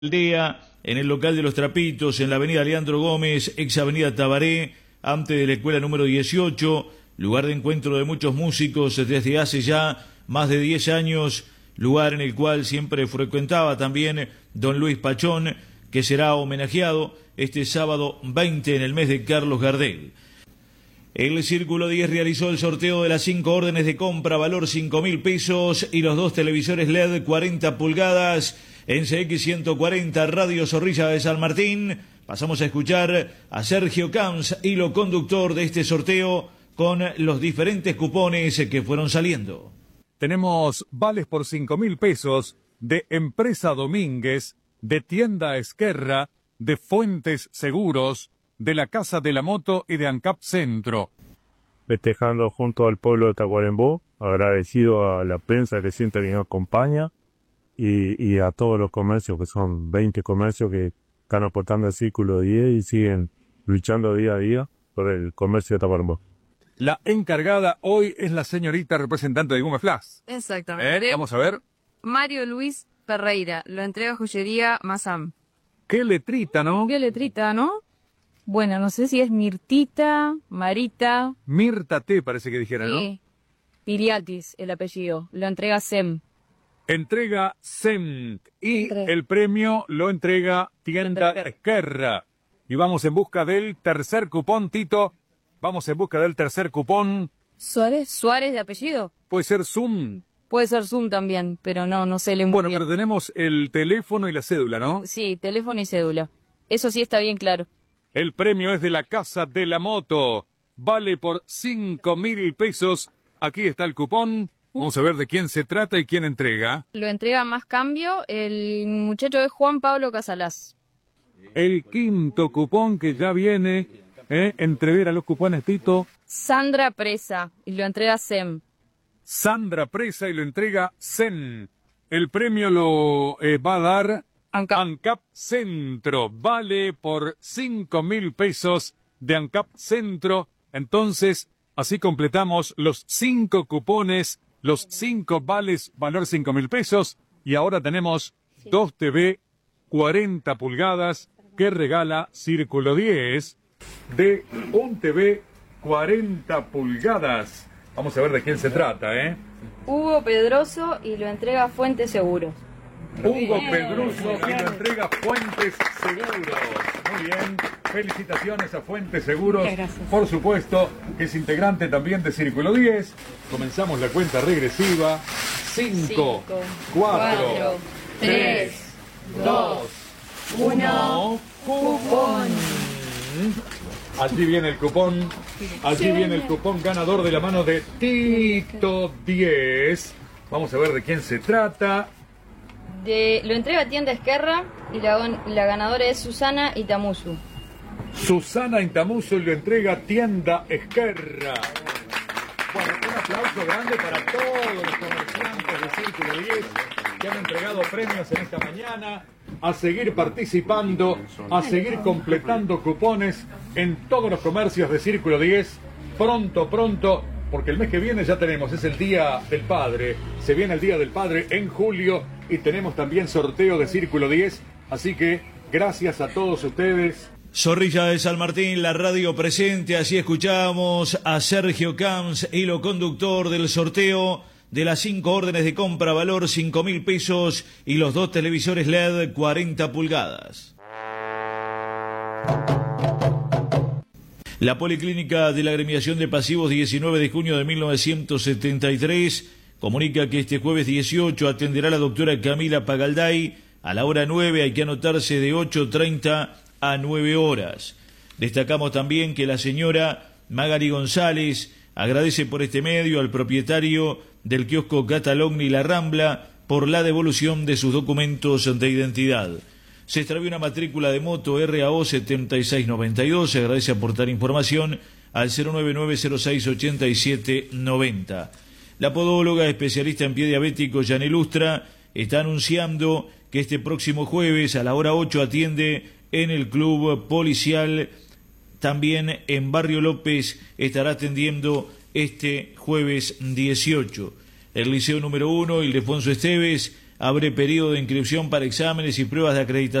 Aldea, en el local de Los Trapitos, en la avenida Leandro Gómez, ex avenida Tabaré, antes de la escuela número 18, lugar de encuentro de muchos músicos desde hace ya más de 10 años, lugar en el cual siempre frecuentaba también don Luis Pachón, que será homenajeado este sábado 20 en el mes de Carlos Gardel. El Círculo 10 realizó el sorteo de las 5 órdenes de compra, valor 5.000 pesos, y los 2 televisores LED 40 pulgadas en CX 140 Radio Zorrilla de San Martín. Pasamos a escuchar a Sergio Camps, hilo conductor de este sorteo, con los diferentes cupones que fueron saliendo. Tenemos vales por 5.000 pesos de Empresa Domínguez, de Tienda Esquerra, de Fuentes Seguros, de la Casa de la Moto y de ANCAP Centro. Festejando junto al pueblo de Tacuarembó, agradecido a la prensa que siempre nos acompaña y a todos los comercios, que son 20 comercios que están aportando al Círculo 10 y siguen luchando día a día por el comercio de Tacuarembó. La encargada hoy es la señorita representante de Guma Flash. Exactamente. Vamos a ver. Mario Luis Ferreira, lo entrega Joyería Mazam. Qué letrita, ¿no? Qué letrita, ¿no? Bueno, no sé si es Mirtita, Marita. Mirta T parece que dijera, ¿no? Sí. Piriatis, el apellido. Lo entrega SEM. Entrega SEM. Y el premio lo entrega Tienda Esquerra. Y vamos en busca del tercer cupón, Tito. Vamos en busca del tercer cupón. ¿Suárez? ¿Suárez de apellido? Puede ser Zoom. Puede ser Zoom también, pero no sé le Bueno, pero tenemos el teléfono y la cédula, ¿no? Sí, teléfono y cédula. Eso sí está bien claro. El premio es de la Casa de la Moto. Vale por 5.000 pesos. Aquí está el cupón. Vamos a ver de quién se trata y quién entrega. Lo entrega Más Cambio. El muchacho es Juan Pablo Casalás. El quinto cupón que ya viene. Entrever a los cupones, Tito. Sandra Presa. Y lo entrega SEM. Sandra Presa y lo entrega SEM. El premio lo va a dar ANCAP Centro. Vale por 5.000 pesos de ANCAP Centro. Entonces, así completamos los 5 cupones, los 5 vales, valor 5.000 pesos. Y ahora tenemos 2 TV 40 pulgadas que regala Círculo 10 de un TV 40 pulgadas. Vamos a ver de quién se trata, Hugo Pedroso y lo entrega Fuentes Seguros. Hugo Pedroso y lo entrega Fuentes Seguros. Muy bien, felicitaciones a Fuentes Seguros. Por supuesto, que es integrante también de Círculo 10. Comenzamos la cuenta regresiva. 5, 4, 3, 2, 1. ¡Cupón! Allí viene el cupón. Allí viene el cupón ganador de la mano de Tito 10. Vamos a ver de quién se trata. Lo entrega Tienda Esquerra y la ganadora es Susana Itamusu. Susana Itamusu lo entrega Tienda Esquerra. Bueno, un aplauso grande para todos los comerciantes de Círculo 10 que han entregado premios en esta mañana. A seguir participando, a seguir completando cupones en todos los comercios de Círculo 10. Pronto, porque el mes que viene ya tenemos, es el Día del Padre. Se viene el Día del Padre en julio y tenemos también sorteo de Círculo 10. Así que gracias a todos ustedes. Zorrilla de San Martín, la radio presente. Así escuchamos a Sergio Camps, hilo conductor del sorteo de las 5 órdenes de compra, valor 5.000 pesos, y los 2 televisores LED 40 pulgadas. La Policlínica de la Agremiación de Pasivos, 19 de junio de 1973, comunica que este jueves 18 atenderá la doctora Camila Pagalday a la hora 9. Hay que anotarse de 8:30 a 9 horas. Destacamos también que la señora Magali González agradece por este medio al propietario del kiosco Catalogni La Rambla por la devolución de sus documentos de identidad. Se extravió una matrícula de moto RAO 7692. Se agradece aportar información al 099068790. La podóloga especialista en pie diabético Yané Lustra está anunciando que este próximo jueves a la hora 8 atiende en el Club Policial. También en Barrio López estará atendiendo este jueves 18. El Liceo número 1, Ildefonso Esteves, abre periodo de inscripción para exámenes y pruebas de acreditación